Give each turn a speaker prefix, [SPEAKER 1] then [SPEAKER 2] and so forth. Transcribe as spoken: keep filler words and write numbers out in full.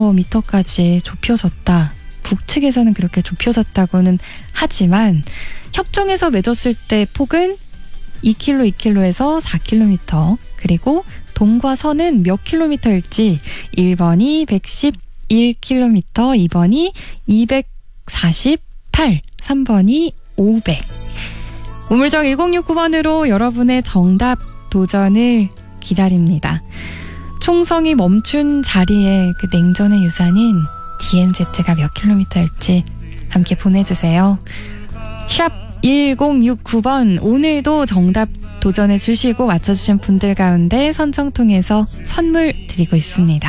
[SPEAKER 1] 미터까지 좁혀졌다. 북측에서는 그렇게 좁혀졌다고는 하지만 협정에서 맺었을 때 폭은 이 킬로미터, 이 킬로미터에서 사 킬로미터, 그리고 동과 서는 몇 킬로미터일지 일 번이 백십일 킬로미터, 이 번이 이백사십팔, 삼 번이 오백. 우물정 일공육구 번으로 여러분의 정답 도전을 기다립니다. 총성이 멈춘 자리에 그 냉전의 유산인 디엠제트가 몇 킬로미터일지 함께 보내주세요. 샵 일공육구 번, 오늘도 정답 도전해 주시고 맞춰주신 분들 가운데 선정 통해서 선물 드리고 있습니다.